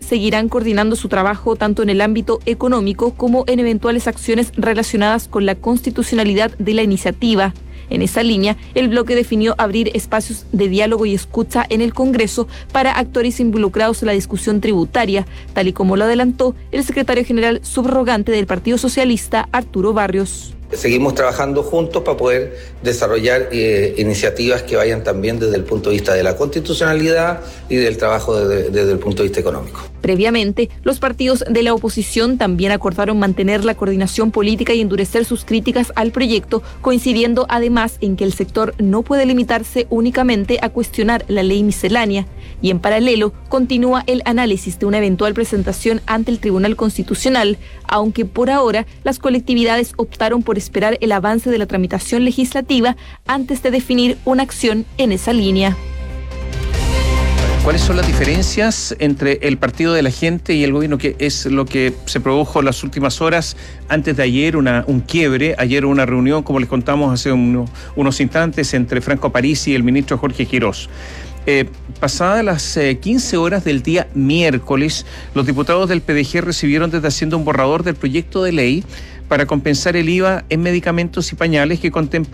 seguirán coordinando su trabajo tanto en el ámbito económico como en eventuales acciones relacionadas con la constitucionalidad de la iniciativa. En esa línea, el bloque definió abrir espacios de diálogo y escucha en el Congreso para actores involucrados en la discusión tributaria, tal y como lo adelantó el secretario general subrogante del Partido Socialista, Arturo Barrios. Seguimos trabajando juntos para poder desarrollar iniciativas que vayan también desde el punto de vista de la constitucionalidad y del trabajo desde el punto de vista económico. Previamente, los partidos de la oposición también acordaron mantener la coordinación política y endurecer sus críticas al proyecto, coincidiendo además en que el sector no puede limitarse únicamente a cuestionar la ley miscelánea. Y en paralelo, continúa el análisis de una eventual presentación ante el Tribunal Constitucional, aunque por ahora las colectividades optaron por esperar el avance de la tramitación legislativa antes de definir una acción en esa línea. ¿Cuáles son las diferencias entre el Partido de la Gente y el gobierno? ¿Qué es lo que se produjo en las últimas horas? Antes de ayer, un quiebre. Ayer una reunión, como les contamos hace unos instantes, entre Franco Parisi y el ministro Jorge Quirós. Pasadas las 15 horas del día miércoles, los diputados del PDG recibieron desde Hacienda un borrador del proyecto de ley para compensar el IVA en medicamentos y pañales que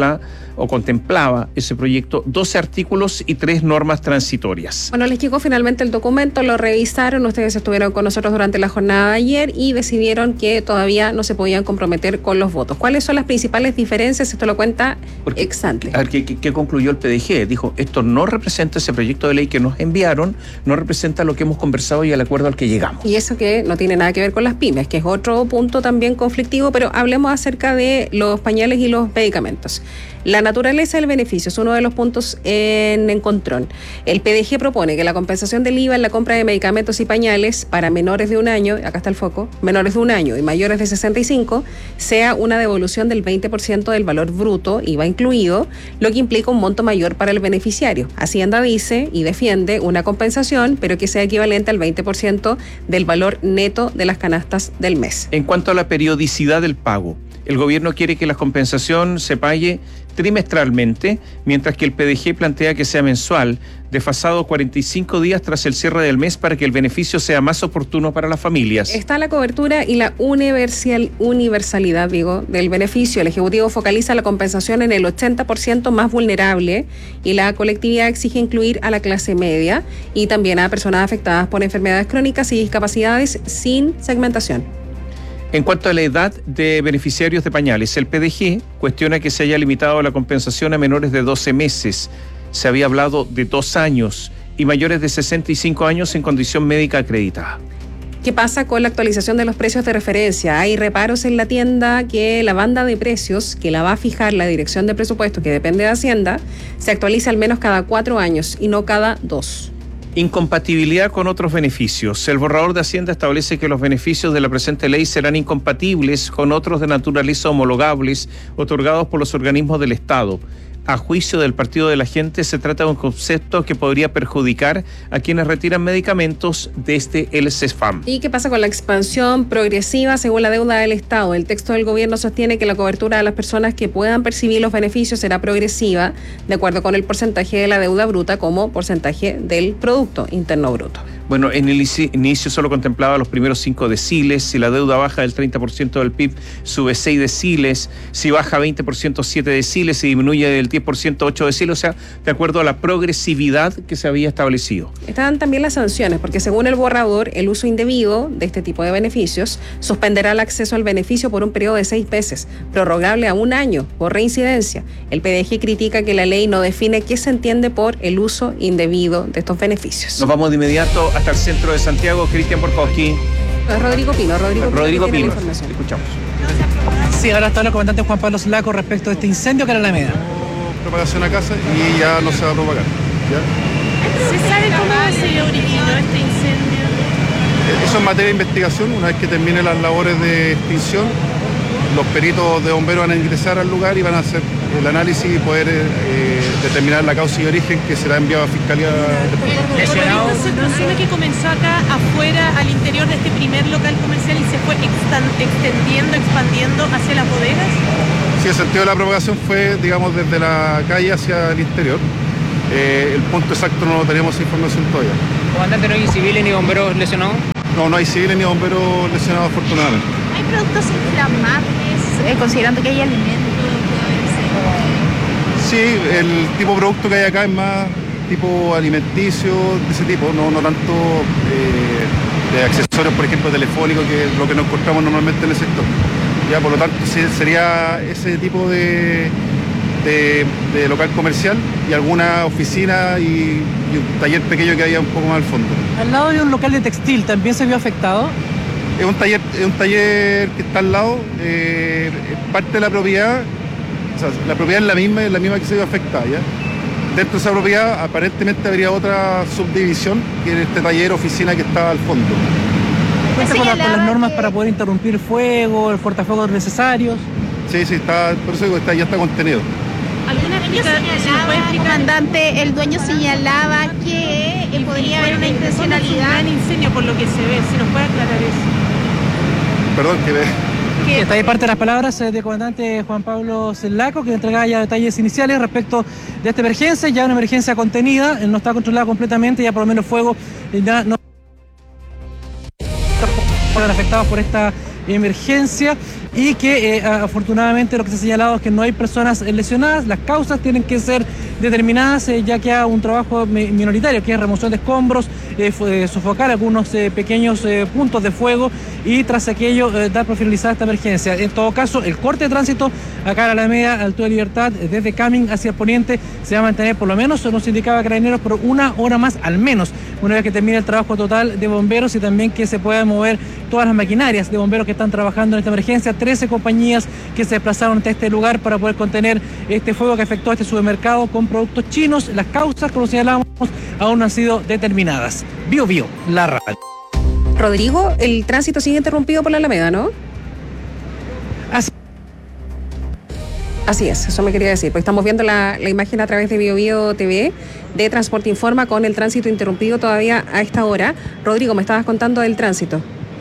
contemplaba ese proyecto 12 artículos y 3 normas transitorias. Bueno, les llegó finalmente el documento, lo revisaron, ustedes estuvieron con nosotros durante la jornada de ayer y decidieron que todavía no se podían comprometer con los votos. ¿Cuáles son las principales diferencias? Esto lo cuenta ex ante. A ver, ¿qué concluyó el PDG? Dijo, esto no representa ese proyecto de ley que nos enviaron, no representa lo que hemos conversado y el acuerdo al que llegamos. Y eso que no tiene nada que ver con las pymes, que es otro punto también conflictivo, pero hablemos acerca de los pañales y los medicamentos. La naturaleza del beneficio es uno de los puntos en encontrón. El PDG propone que la compensación del IVA en la compra de medicamentos y pañales para menores de un año, acá está el foco, menores de un año y mayores de 65, sea una devolución del 20% del valor bruto, IVA incluido, lo que implica un monto mayor para el beneficiario. Hacienda dice y defiende una compensación, pero que sea equivalente al 20% del valor neto de las canastas del mes. En cuanto a la periodicidad del pago, el gobierno quiere que la compensación se pague trimestralmente, mientras que el PDG plantea que sea mensual, desfasado 45 días tras el cierre del mes para que el beneficio sea más oportuno para las familias. Está la cobertura y la universalidad, del beneficio. El Ejecutivo focaliza la compensación en el 80% más vulnerable y la colectividad exige incluir a la clase media y también a personas afectadas por enfermedades crónicas y discapacidades sin segmentación. En cuanto a la edad de beneficiarios de pañales, el PDG cuestiona que se haya limitado la compensación a menores de 12 meses. Se había hablado de 2 años y mayores de 65 años en condición médica acreditada. ¿Qué pasa con la actualización de los precios de referencia? Hay reparos en la tienda que la banda de precios que la va a fijar la Dirección de Presupuestos, que depende de Hacienda, se actualiza al menos cada 4 años y no cada 2. Incompatibilidad con otros beneficios. El borrador de Hacienda establece que los beneficios de la presente ley serán incompatibles con otros de naturaleza homologables otorgados por los organismos del Estado. A juicio del Partido de la Gente, se trata de un concepto que podría perjudicar a quienes retiran medicamentos desde el CESFAM. ¿Y qué pasa con la expansión progresiva según la deuda del Estado? El texto del gobierno sostiene que la cobertura de las personas que puedan percibir los beneficios será progresiva de acuerdo con el porcentaje de la deuda bruta como porcentaje del Producto Interno Bruto. Bueno, en el inicio solo contemplaba los primeros 5 deciles. Si la deuda baja del 30% del PIB, sube 6 deciles. Si baja 20%, 7 deciles. Si disminuye del 10%, 8 deciles. O sea, de acuerdo a la progresividad que se había establecido. Están también las sanciones, porque según el borrador, el uso indebido de este tipo de beneficios suspenderá el acceso al beneficio por un periodo de 6 meses, prorrogable a 1 año por reincidencia. El PDG critica que la ley no define qué se entiende por el uso indebido de estos beneficios. Nos vamos de inmediato hasta el centro de Santiago. Cristian Borkowski. Rodrigo Pino. Rodrigo Pino. Escuchamos. Sí, ahora está el comandante Juan Pablo Slaco respecto de este incendio que era la Alameda. Propagación a casa y ya no se va a propagar. ¿Ya? ¿Se sabe cómo se originó este incendio? Eso es materia de investigación. Una vez que terminen las labores de extinción, los peritos de bomberos van a ingresar al lugar y van a hacer el análisis y poder determinar la causa y origen que será enviado a Fiscalía. Se presume que comenzó acá afuera, al interior de este primer local comercial y se fue expandiendo hacia las bodegas. Sí, el sentido de la propagación fue, digamos, desde la calle hacia el interior. El punto exacto no tenemos información todavía. Comandante, ¿no hay civiles ni bomberos lesionados? No hay civiles ni bomberos lesionados afortunadamente. ¿Hay productos inflamables, considerando que hay alimentos? Sí, el tipo de producto que hay acá es más tipo alimenticio, de ese tipo, no tanto de accesorios, por ejemplo, telefónicos, que es lo que nos encontramos normalmente en el sector. Ya, por lo tanto, sería ese tipo de local comercial y alguna oficina y un taller pequeño que había un poco más al fondo. Al lado hay un local de textil, ¿también se vio afectado? Es un taller que está al lado, parte de la propiedad, o sea, la propiedad es la misma que se vio afectada, ¿ya? Dentro de esa propiedad aparentemente habría otra subdivisión, que es este taller oficina que está al fondo. ¿Cuenta con las normas para poder interrumpir el fuego, el cortafuegos necesarios? Sí, está, por eso digo, ya está contenido. ¿Alguna explicación? Comandante, el dueño señalaba que podría haber una intencionalidad. Un gran incendio por lo que se ve, si nos puede aclarar eso. Perdón, Está ahí parte de las palabras del comandante Juan Pablo Laco, que entregaba ya detalles iniciales respecto de esta emergencia, ya una emergencia contenida, no está controlada completamente, ya por lo menos fuego ya no están afectados por esta emergencia y que afortunadamente lo que se ha señalado es que no hay personas lesionadas, las causas tienen que ser determinadas, ya que hay un trabajo minoritario, que es remoción de escombros, sofocar algunos pequeños puntos de fuego y tras aquello dar por finalizada esta emergencia. En todo caso, el corte de tránsito acá a la Alameda, Altura de Libertad, desde Camin hacia el poniente, se va a mantener por lo menos, nos indicaba Carabineros, por una hora más al menos, una vez que termine el trabajo total de bomberos y también que se puedan mover todas las maquinarias de bomberos que están trabajando en esta emergencia. 13 compañías que se desplazaron hasta este lugar para poder contener este fuego que afectó a este supermercado con productos chinos. Las causas, como señalábamos, aún no han sido determinadas. Bio, la radio. Rodrigo, el tránsito sigue interrumpido por la Alameda, ¿no? Así es, eso me quería decir, porque estamos viendo la imagen a través de Bio TV de Transporte Informa con el tránsito interrumpido todavía a esta hora. Rodrigo, me estabas contando del tránsito.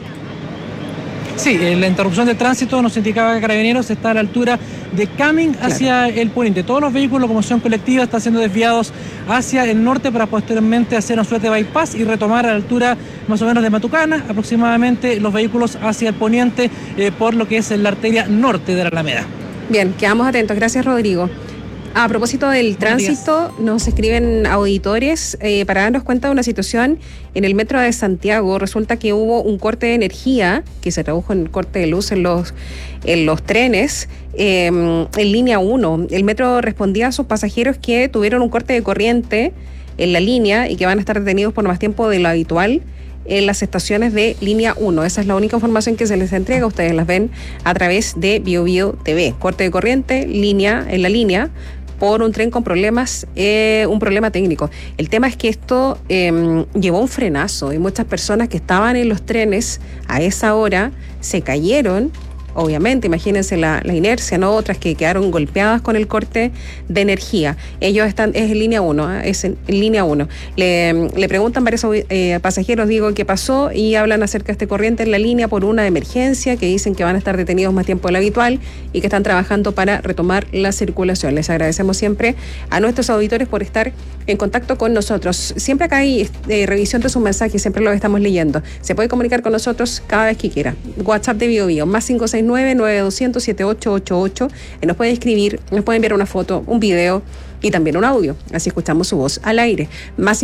Sí, la interrupción del tránsito nos indicaba que Carabineros está a la altura de Camin hacia el poniente. Todos los vehículos de locomoción colectiva están siendo desviados hacia el norte para posteriormente hacer una suerte de bypass y retomar a la altura más o menos de Matucana, aproximadamente los vehículos hacia el poniente por lo que es la arteria norte de la Alameda. Bien, quedamos atentos. Gracias, Rodrigo. A propósito del tránsito, nos escriben auditores para darnos cuenta de una situación en el metro de Santiago. Resulta que hubo un corte de energía que se tradujo en corte de luz en los trenes en línea 1. El metro respondía a sus pasajeros que tuvieron un corte de corriente en la línea y que van a estar detenidos por más tiempo de lo habitual en las estaciones de línea 1. Esa es la única información que se les entrega. Ustedes las ven a través de Bio TV. Corte de corriente, en la línea, por un tren con problemas, un problema técnico. El tema es que esto llevó un frenazo y muchas personas que estaban en los trenes a esa hora se cayeron. Obviamente, imagínense la inercia, ¿no? Otras que quedaron golpeadas con el corte de energía. Ellos es en línea 1, es en línea 1. Le preguntan varios pasajeros, qué pasó, y hablan acerca de este corriente en la línea por una emergencia, que dicen que van a estar detenidos más tiempo de lo habitual y que están trabajando para retomar la circulación. Les agradecemos siempre a nuestros auditores por estar en contacto con nosotros. Siempre acá hay revisión de sus mensajes, siempre los estamos leyendo. Se puede comunicar con nosotros cada vez que quiera. WhatsApp de Bio, más 569-9200-7888. Nos puede escribir, nos puede enviar una foto, un video y también un audio. Así escuchamos su voz al aire. Más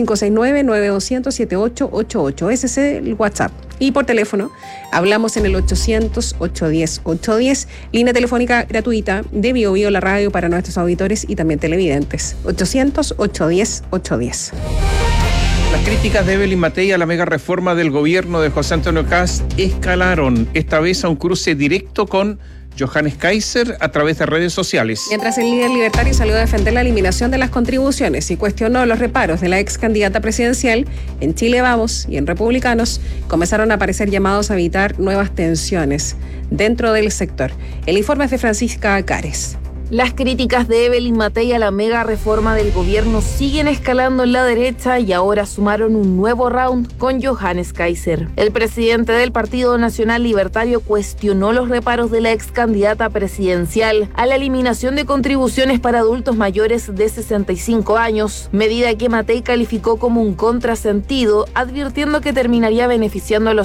569-9200-7888. Ese es el WhatsApp. Y por teléfono hablamos en el 800-810-810, línea telefónica gratuita de Bio, la radio para nuestros auditores y también televidentes. 800-810-810. Las críticas de Evelyn Matei a la mega reforma del gobierno de José Antonio Kast escalaron, esta vez a un cruce directo con Johannes Kaiser a través de redes sociales. Mientras el líder libertario salió a defender la eliminación de las contribuciones y cuestionó los reparos de la ex candidata presidencial, en Chile Vamos y en Republicanos comenzaron a aparecer llamados a evitar nuevas tensiones dentro del sector. El informe es de Francisca Cares. Las críticas de Evelyn Matei a la mega reforma del gobierno siguen escalando en la derecha y ahora sumaron un nuevo round con Johannes Kaiser. El presidente del Partido Nacional Libertario cuestionó los reparos de la ex candidata presidencial a la eliminación de contribuciones para adultos mayores de 65 años, medida que Matei calificó como un contrasentido, advirtiendo que terminaría beneficiando a los